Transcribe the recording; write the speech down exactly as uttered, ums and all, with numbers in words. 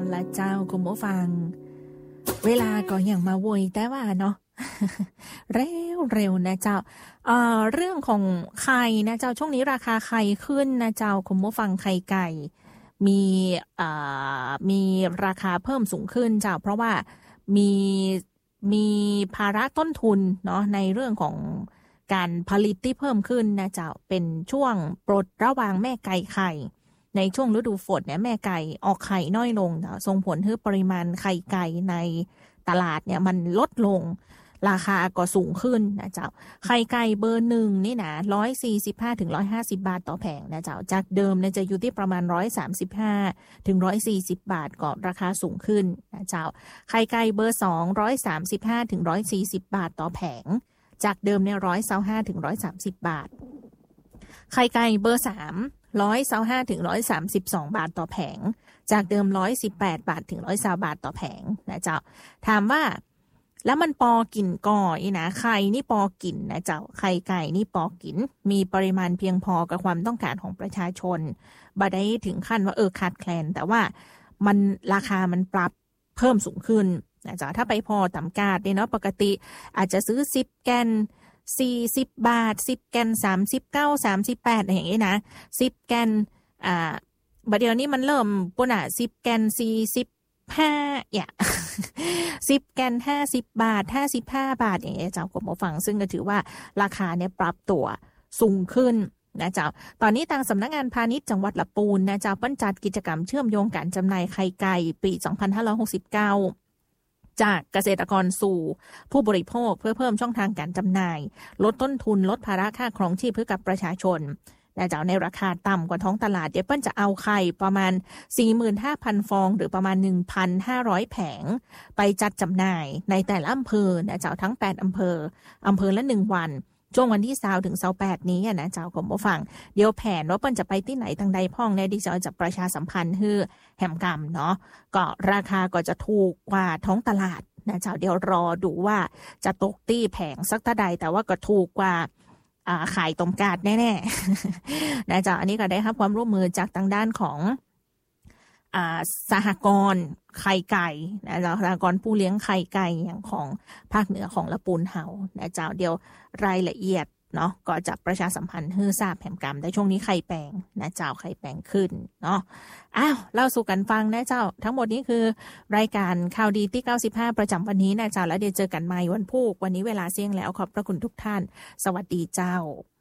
ละเจ้าคุณผู้ฟังเวลาก็อย่างมาโวยแต่ว่าเนาะ เร็วเร็วนะเจ้าเอ่อเรื่องของไข่นะเจ้าช่วงนี้ราคาไข่ขึ้นนะเจ้าคุณผู้ฟังไข่ไก่มีเอ่อมีราคาเพิ่มสูงขึ้นเจ้าเพราะว่ามีมีภาระต้นทุนเนาะในเรื่องของการผลิตที่เพิ่มขึ้นนะเจ้าเป็นช่วงปลดระวางแม่ไก่ไข่ในช่วงฤดูฝนเนี่ยแม่ไก่ออกไข่น้อยลงส่งผลให้ปริมาณไข่ไก่ในตลาดเนี่ยมันลดลงราคาก็สูงขึ้นนะเจ้าไข่ไก่เบอร์หนึ่งนี่นะร้อยสี่สิบห้าถึงร้อยห้าสิบบาทต่อแผงนะเจ้าจากเดิมเนี่ยจะอยู่ที่ประมาณร้อยสามสิบห้าถึงร้อยสี่สิบบาทก็ราคาสูงขึ้นนะเจ้าไข่ไก่เบอร์สองร้อยสามสิบห้าถึงร้อยสี่สิบบาทต่อแผงจากเดิมเนี่ยร้อยเศร้าห้าถึงร้อยสามสิบบาทไข่ไก่เบอร์สามร้อยเศร้าห้าถึงร้อยสามสิบสองบาทต่อแผงจากเดิมร้อยสิบแปดบาทถึงร้อยสามบาทต่อแผงนะเจ้าถามว่าแล้วมันปอกินก่อยนะไข่นี่ปอกินนะเจ้าไข่ไก่นี่ปอกินมีปริมาณเพียงพอกับความต้องการของประชาชนบ่ได้ถึงขั้นว่าเออขาดแคลนแต่ว่ามันราคามันปรับเพิ่มสูงขึ้นนะเจ้าถ้าไปพอต่ำกาดเนี่ยเนาะปกติอาจจะซื้อสิบแกนสี่สิบบาทสิบแกนสามสิบเก้า สามสิบแปดอย่างงี้นะสิบแกนอ่าบัดเดี๋ยวนี้มันเริ่มปุ่นอ่ะสิบแกนสี่สิบห้าอย่า สิบแกนห้าสิบบาทห้าสิบห้าบาทอย่างเงี้ยเจ้ากรมผู้ฟังซึ่งก็ถือว่าราคาเนี่ยปรับตัวสูงขึ้นนะเจ้าตอนนี้ทางสำนักงานพาณิชย์จังหวัดลำพูนนะเจ้าปั้นจัดกิจกรรมเชื่อมโยงการจำหน่ายไข่ไก่ปีสองพันห้าร้อยหกสิบเก้าจากเกษตรกรสู่ผู้บริโภคเพื่อเพิ่มช่องทางการจำหน่ายลดต้นทุนลดภาระค่าครองชีพเพื่อกับประชาชนนะเจ้าในราคาต่ำกว่าท้องตลาดเดี๋ยวเปิ้ลจะเอาไข่ประมาณ สี่หมื่นห้าพัน ฟองหรือประมาณ หนึ่งพันห้าร้อย แผงไปจัดจำหน่ายในแต่ละอำเภอนะเจ้าทั้งแปดอำเภออำเภอละหนึ่งวันช่วงวันที่ยี่สิบถึงยี่สิบแปดนี้นะเจ้าคุณผู้ฟังเดี๋ยวแผนว่าเปิ้ลจะไปที่ไหนทางใดพ้องเนี่ยดิฉันจะประชาสัมพันธ์ให้แหมกำเนาะก็ราคาก็จะถูกกว่าท้องตลาดนะเจ้าเดี๋ยวรอดูว่าจะตกตี้แผงสักเท่าใดแต่ว่าก็ถูกกว่าขายต้มกาดแน่ๆนะเจ้าอันนี้ก็ได้รับความร่วมมือจากทางด้านของสหกรณ์ไข่ไก่นะเจ้าสหกรณ์ผู้เลี้ยงไข่ไก่อย่างของภาคเหนือของละปูนเฮานะเจ้าเดี๋ยวรายละเอียดเนาะก็จะประชาสัมพันธ์ให้ทราบแผ่นกรรมแต่ช่วงนี้ไข่แปลงนะเจ้าไข่แปลงขึ้นเนาะอ้าวเล่าสู่กันฟังนะเจ้าทั้งหมดนี้คือรายการข่าวดีที่เก้าสิบห้าประจำวันนี้นะเจ้าแล้วเดี๋ยวเจอกันใหม่วันพุธวันนี้เวลาเสี่ยงแล้วขอบพระคุณทุกท่านสวัสดีเจ้า